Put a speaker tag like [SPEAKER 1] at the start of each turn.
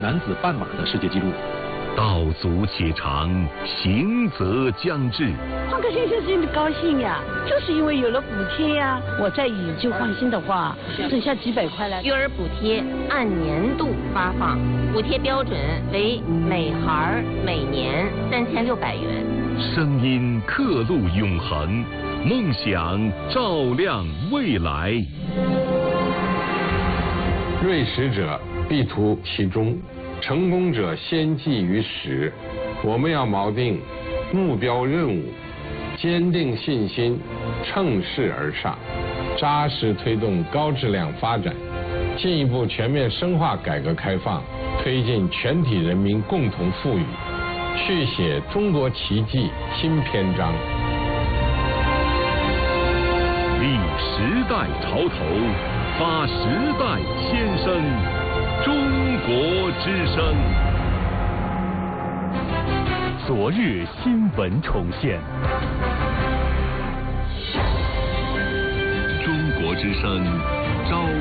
[SPEAKER 1] 男子半马的世界纪录。
[SPEAKER 2] 道阻且长，行则将至。
[SPEAKER 3] 换个先生心里高兴呀，就是因为有了补贴呀。我再以旧换新的话，省下几百块来。
[SPEAKER 4] 育儿补贴按年度发放，补贴标准为每孩每年3600元。
[SPEAKER 2] 声音刻录永恒，梦想照亮未来。
[SPEAKER 5] 锐识者必图其中，成功者先记于始。我们要锚定目标任务，坚定信心，乘势而上，扎实推动高质量发展，进一步全面深化改革开放，推进全体人民共同富裕，续写中国奇迹新篇章。
[SPEAKER 2] 立时代潮头，发时代先声，中国之声。昨日新闻重现，中国之声招。